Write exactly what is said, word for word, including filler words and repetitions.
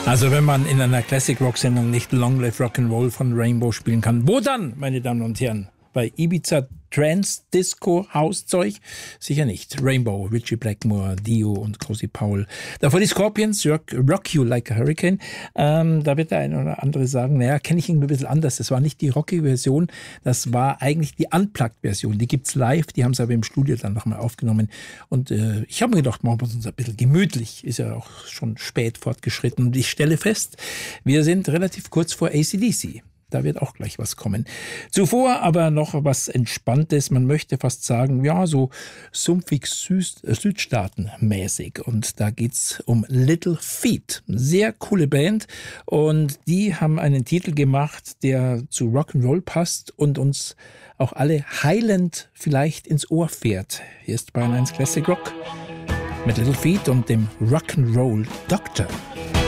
Also wenn man in einer Classic-Rock-Sendung nicht Long Live Rock'n'Roll von Rainbow spielen kann, wo dann, meine Damen und Herren? Bei Ibiza Trance, Disco, Hauszeug? Sicher nicht. Rainbow, Richie Blackmore, Dio und Cozy Powell. Davor die Scorpions, Rock, Rock You Like a Hurricane. Ähm, da wird der eine oder andere sagen, naja, kenne ich irgendwie ein bisschen anders. Das war nicht die rockige Version, das war eigentlich die Unplugged-Version. Die gibt's live, die haben sie aber im Studio dann nochmal aufgenommen. Und äh, ich habe mir gedacht, machen wir uns ein bisschen gemütlich. Ist ja auch schon spät fortgeschritten. Und ich stelle fest, wir sind relativ kurz vor A C D C. Da wird auch gleich was kommen. Zuvor aber noch was Entspanntes. Man möchte fast sagen, ja, so sumpfig Südstaaten-mäßig. Und da geht's um Little Feat. Sehr coole Band. Und die haben einen Titel gemacht, der zu Rock'n'Roll passt und uns auch alle heilend vielleicht ins Ohr fährt. Hier ist Bayern eins Classic Rock mit Little Feat und dem Rock'n'Roll Doctor.